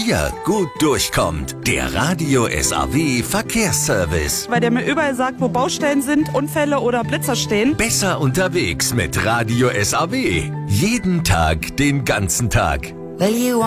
ihr gut durchkommt. Der Radio SAW Verkehrsservice. Weil der mir überall sagt, wo Baustellen sind, Unfälle oder Blitzer stehen. Besser unterwegs mit Radio SAW. Jeden Tag, den ganzen Tag. Well, you